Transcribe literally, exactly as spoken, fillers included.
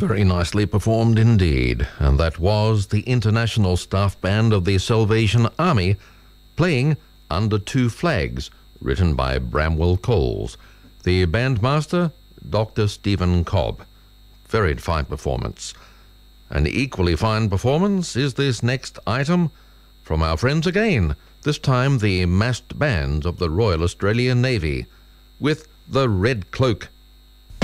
Very nicely performed indeed, and that was the International Staff Band of the Salvation Army playing Under Two Flags, written by Bramwell Coles. The bandmaster, Doctor Stephen Cobb. Very fine performance. An equally fine performance is this next item from our friends again, this time the massed band of the Royal Australian Navy, with the Red Cloak